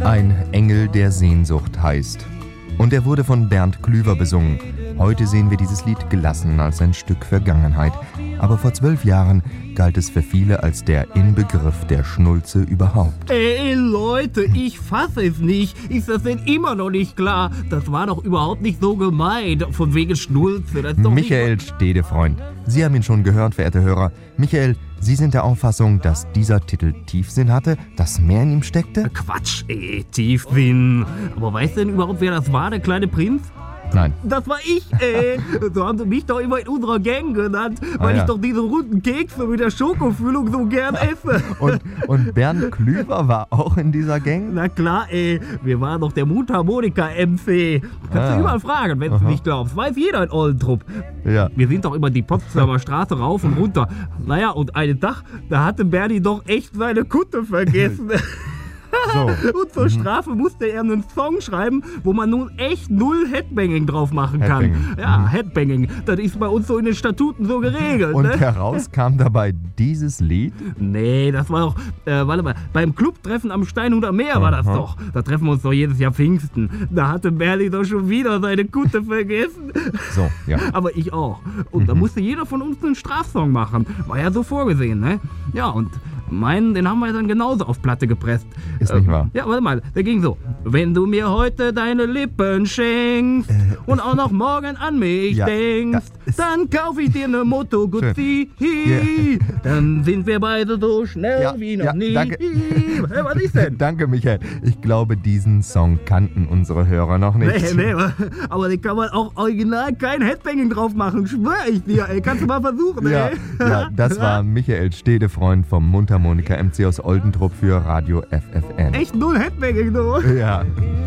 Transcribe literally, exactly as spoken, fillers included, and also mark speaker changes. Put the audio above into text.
Speaker 1: Ein Engel der Sehnsucht heißt. Und er wurde von Bernd Klüver besungen. Heute sehen wir dieses Lied gelassen als ein Stück Vergangenheit. Aber vor zwölf Jahren galt es für viele als der Inbegriff der Schnulze überhaupt.
Speaker 2: Ey Leute, ich fasse es nicht. Ist das denn immer noch nicht klar? Das war doch überhaupt nicht so gemeint. Von wegen Schnulze. Das ist doch
Speaker 1: Michael
Speaker 2: nicht...
Speaker 1: Stedefreund. Sie haben ihn schon gehört, verehrte Hörer. Michael, Sie sind der Auffassung, dass dieser Titel Tiefsinn hatte, dass mehr in ihm steckte?
Speaker 2: Quatsch, ey, Tiefsinn. Aber weißt du denn überhaupt, wer das war, der kleine Prinz?
Speaker 1: Nein.
Speaker 2: Das war ich, ey. So haben sie mich doch immer in unserer Gang genannt, weil
Speaker 1: ah, ja.
Speaker 2: ich doch diese runden Kekse mit der Schokofüllung so gern esse.
Speaker 1: Und, und Bernd Klüver war auch in dieser Gang?
Speaker 2: Na klar, ey. Wir waren doch der Mundharmonika-M C. Kannst
Speaker 1: Ah.
Speaker 2: du überall fragen, wenn du nicht glaubst. Weiß jeder in Oldentrupp.
Speaker 1: Ja.
Speaker 2: Wir sind doch immer die Potsdamer Straße rauf und runter. Naja, und einen Tag, da hatte Bernie doch echt seine Kutte vergessen.
Speaker 1: So.
Speaker 2: Und zur Strafe musste er einen Song schreiben, wo man nun echt null Headbanging drauf machen kann.
Speaker 1: Headbanging.
Speaker 2: Ja,
Speaker 1: Mhm.
Speaker 2: Headbanging. Das ist bei uns so in den Statuten so geregelt.
Speaker 1: Und
Speaker 2: ne?
Speaker 1: heraus kam dabei dieses Lied?
Speaker 2: Nee, das war doch, äh, warte mal, beim Clubtreffen am Steinhuder Meer war das
Speaker 1: Aha.
Speaker 2: doch. Da treffen wir uns doch jedes Jahr Pfingsten. Da hatte Berli doch schon wieder seine Kutte vergessen.
Speaker 1: So, ja.
Speaker 2: Aber ich auch. Und da musste jeder von uns einen Strafsong machen. War ja so vorgesehen, ne? Ja, und meinen, den haben wir dann genauso auf Platte gepresst.
Speaker 1: Ist nicht wahr.
Speaker 2: Ja, warte mal, der ging so. Wenn du mir heute deine Lippen schenkst
Speaker 1: Äh.
Speaker 2: und auch noch morgen an mich
Speaker 1: Ja,
Speaker 2: denkst,
Speaker 1: ja.
Speaker 2: dann kauf ich dir eine Moto Guzzi.
Speaker 1: Ja.
Speaker 2: Dann sind wir beide so schnell
Speaker 1: Ja,
Speaker 2: wie noch
Speaker 1: ja,
Speaker 2: nie.
Speaker 1: danke.
Speaker 2: Hey, was ist denn?
Speaker 1: Danke, Michael. Ich glaube, diesen Song kannten unsere Hörer noch nicht.
Speaker 2: Nee, nee, aber den kann man auch original kein Headbanging drauf machen, schwör ich dir, ey. Kannst du mal versuchen,
Speaker 1: Ja,
Speaker 2: ey.
Speaker 1: ja, das war Michael Stedefreund vom Mundharmonika M C aus Oldentrupp für Radio F F N.
Speaker 2: Echt null Headbanging, du.
Speaker 1: Ja.